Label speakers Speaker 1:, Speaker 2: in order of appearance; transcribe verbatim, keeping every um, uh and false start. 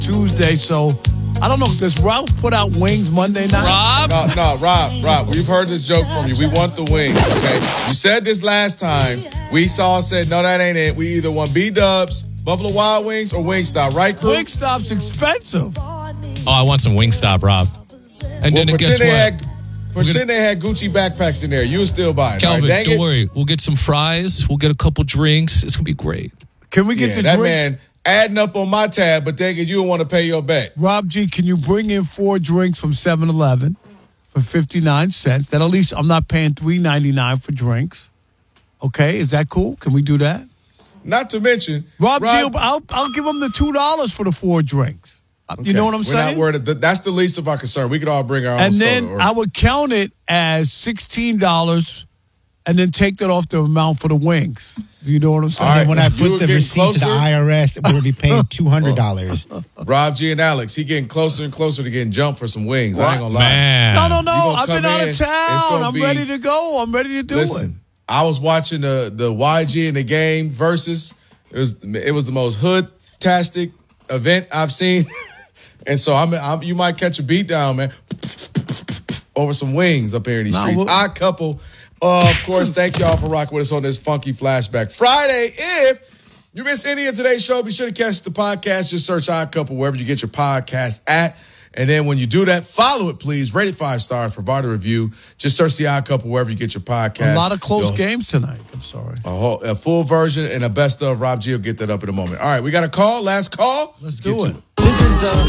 Speaker 1: Tuesday, so I don't know. Does Ralph put out wings Monday night?
Speaker 2: Rob?
Speaker 3: No, no, Rob, Rob, we've heard this joke from you. We want the wings, okay? You said this last time. We saw and said, no, that ain't it. We either want B-Dubs, Buffalo Wild Wings, or Wingstop, right, crew?
Speaker 1: Wingstop's expensive.
Speaker 2: Oh, I want some Wingstop, Rob. And
Speaker 3: Well,
Speaker 2: then guess
Speaker 3: pretend they,
Speaker 2: what?
Speaker 3: had, pretend
Speaker 2: gonna-
Speaker 3: they had Gucci backpacks in there. You would still buy it.
Speaker 2: Calvin,
Speaker 3: right? Dang
Speaker 2: don't
Speaker 3: it.
Speaker 2: worry. We'll get some fries. We'll get a couple drinks. It's going to be great.
Speaker 1: Can we get
Speaker 3: Yeah,
Speaker 1: the
Speaker 3: that
Speaker 1: drinks?
Speaker 3: man adding up on my tab, but dang it, you don't want to pay your bet.
Speaker 1: Rob G, can you bring in four drinks from seven eleven for fifty-nine cents? Then at least I'm not paying three ninety-nine for drinks. Okay, is that cool? Can we do that?
Speaker 3: Not to mention,
Speaker 1: Rob,
Speaker 3: Rob
Speaker 1: G, I'll, I'll give him the two dollars for the four drinks.
Speaker 3: okay,
Speaker 1: You know what I'm
Speaker 3: we're
Speaker 1: saying?
Speaker 3: Not worried. That's the least of our concern. We could all bring our own
Speaker 1: And
Speaker 3: soda.
Speaker 1: then
Speaker 3: or-
Speaker 1: I would count it as sixteen dollars and then take that off the amount for the wings. You know what I'm saying?
Speaker 3: All right.
Speaker 4: When I
Speaker 3: You
Speaker 4: put
Speaker 3: were
Speaker 4: the
Speaker 3: getting
Speaker 4: receipt to the
Speaker 3: closer?
Speaker 4: I R S, we're going to be paying two hundred dollars.
Speaker 3: Rob G and Alex, he getting closer and closer to getting jumped for some wings. I ain't gonna lie.
Speaker 2: Man.
Speaker 1: No, no,
Speaker 3: You
Speaker 1: no.
Speaker 3: gonna
Speaker 1: I've been
Speaker 3: come
Speaker 1: out
Speaker 3: in,
Speaker 1: of
Speaker 3: it's
Speaker 1: town.
Speaker 3: gonna
Speaker 1: I'm
Speaker 3: be-
Speaker 1: ready to go. I'm ready to do
Speaker 3: Listen,
Speaker 1: it.
Speaker 3: I was watching the the Y G in the game versus. It was it was the most hood-tastic event I've seen, and so I'm, I'm you might catch a beat down, man, over some wings up here in these
Speaker 1: Nah,
Speaker 3: streets.
Speaker 1: what-
Speaker 3: Odd couple, uh, of course. Thank y'all for rocking with us on this funky flashback Friday. If you missed any of today's show, be sure to catch the podcast. Just search Odd Couple wherever you get your podcast at. And then when you do that, follow it, please. Rate it five stars. Provide a review. Just search the Odd Couple wherever you get your podcast.
Speaker 1: A lot of close
Speaker 3: You'll-
Speaker 1: games tonight. I'm sorry.
Speaker 3: A, whole, a full version and a best of Rob G will get that up in a moment. All right, we got a call. Last call.
Speaker 1: Let's
Speaker 3: get
Speaker 1: do
Speaker 3: to
Speaker 1: it.
Speaker 5: This is the